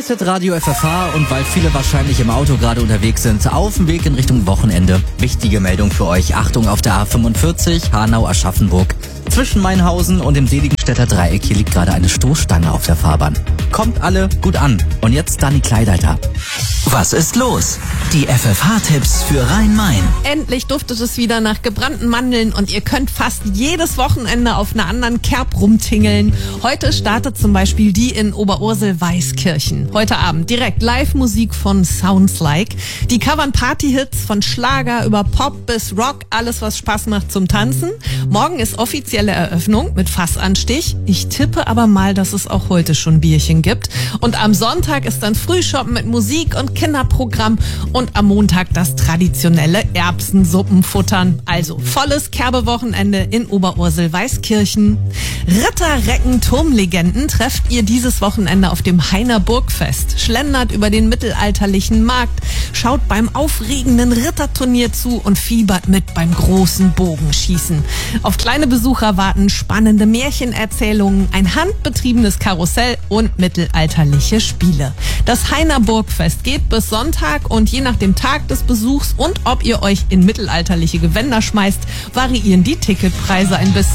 ist Radio FFH und weil viele wahrscheinlich im Auto gerade unterwegs sind, auf dem Weg in Richtung Wochenende. Wichtige Meldung für euch. Achtung auf der A45 Hanau-Aschaffenburg. Zwischen Mainhausen und dem Seligenstädter Dreieck hier liegt gerade eine Stoßstange auf der Fahrbahn. Kommt alle gut an. Und jetzt Dani Kleideiter. Was ist los? Die FFH-Tipps für Rhein-Main. Endlich duftet es wieder nach gebrannten Mandeln und ihr könnt fast jedes Wochenende auf einer anderen Kerb rumtingeln. Heute startet zum Beispiel die in Oberursel-Weißkirchen. Heute Abend direkt Live-Musik von Sounds Like. Die covern Party-Hits von Schlager über Pop bis Rock, alles was Spaß macht zum Tanzen. Morgen ist offizielle Eröffnung mit Fassanstich. Ich tippe aber mal, dass es auch heute schon Bierchen gibt. Und am Sonntag ist dann Frühshoppen mit Musik und Kinderprogramm und am Montag das traditionelle Erbsensuppenfuttern. Also volles Kerbewochenende in Oberursel-Weißkirchen. Ritterrecken-Turmlegenden trefft ihr dieses Wochenende auf dem Hainer Burgfest. Schlendert über den mittelalterlichen Markt, schaut beim aufregenden Ritterturnier zu und fiebert mit beim großen Bogenschießen. Auf kleine Besucher warten spannende Märchenerzählungen, ein handbetriebenes Karussell und mittelalterliche Spiele. Das Hainer Burgfest geht bis Sonntag und je nach dem Tag des Besuchs und ob ihr euch in mittelalterliche Gewänder schmeißt, variieren die Ticketpreise ein bisschen.